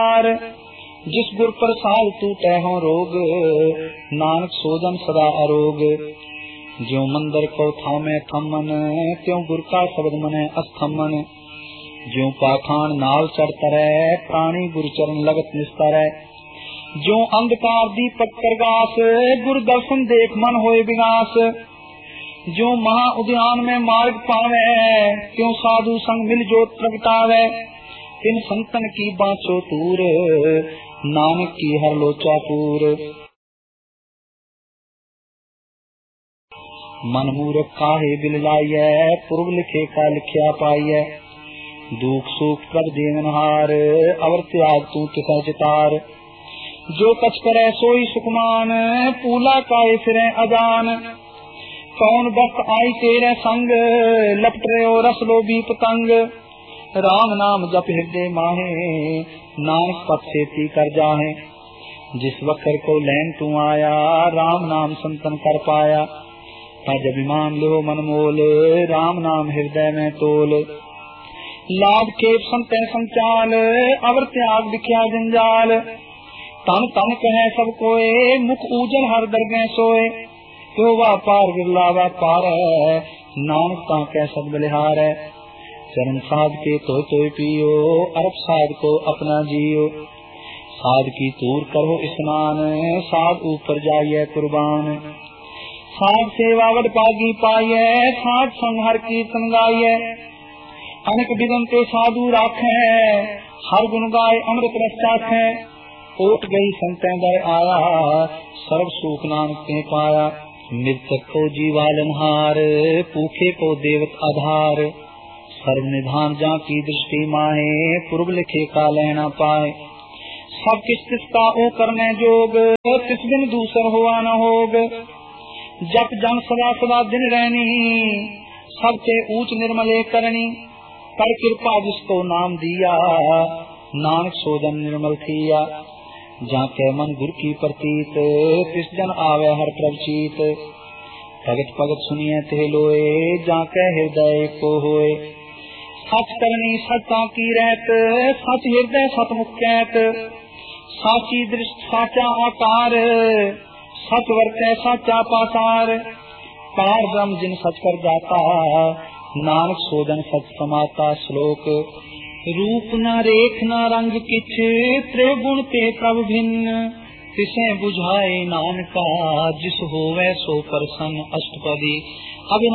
जिस गुर प्रसाद टूटे हो रोग, नानक सोजन सदा अरोग। ज्यों मंदिर को थामे थमन, त्यों गुर का शब्द मने अस्थमन। ज्यों पाखान नाव चढ़ तरै, प्राणी गुरु चरण लगत निस्तरै। ज्यों अंधकार दीपक प्रगास, गुरु दर्शन देख मन होए विगास। ज्यों महा उद्यान में मार्ग पावे, त्यों साधु संग मिल जोत प्रगटावे। इन संतन की बाँचो तूर, नानक की हर लोचा पूर। मन मूर्ख काहे बिल लाइए, पूर्व लिखे का लिखिया पाइए। दुख सुख प्रभ देवनहार, अवर त्याग तू तिसै चितार। जो कछ करे सोई सुखमान, पूला काए फिरे अजान। कौन बख्त आई तेरे संग, लपट रहे रस लोभी पतंग। राम नाम जप हृदय माहे, नानक पथ सेती कर जाहे। जिस वक्र को लैन तू आया, राम नाम संतन कर पाया। तज अभिमान लो मन मोल, राम नाम हृदय में तोल। लाभ के संत संचाल, अवर त्याग दिखया जंजाल। तन तन कहे सब कोय, मुख ऊजल हर दरगह सोए। तो व्यापार विरला व्यापार है, नानक ता कह सब बलिहार है। चरण साध के तो पियो, अरब साध को अपना जियो। साध की तूर करो स्नान, साध ऊपर जाइए कुर्बान। साध सेवा वड पागी पाइए, साध संग हर कीर्तन गाइए। अनेक दिगंते साधु राखे, हर गुण गाय अमृत रस चाखे। ओट गई संतें दर आया, सर्व सुख नानक ते पाया। मृतक को जीवालनहार, भूखे को देवत आधार। सर्व निधान जा की दृष्टि माहे, पूर्व लिखे का लेना पाए। सब किस किसका ओ करने जोग, तिस दिन दूसर हुआ न होग। जप जन सदा सदा दिन रहनी, सबसे ऊंच निर्मले करनी। कर कृपा जिसको नाम दिया, नानक सोजन निर्मल थिया। जाके मन गुर की प्रतीत, तिस जन आवे हर प्रवचीत। भगत भगत सुनिए ते लोए, जाके हृदय को होए। सच करनी सचा की रहत, सच हृदय सतमुख कहत। साची दृष्टि साचा आकार, सच वर्ते साचा पासार। पार ब्रह्म जिन सच कर जाता, नानक सोजन सच समाता। श्लोक रूप न रेख न रंग किछ, त्रिगुण ते प्रभ भिन्न। तिसे बुझाए नानका, जिस होवे सो प्रसन्न। अष्टपदी। अब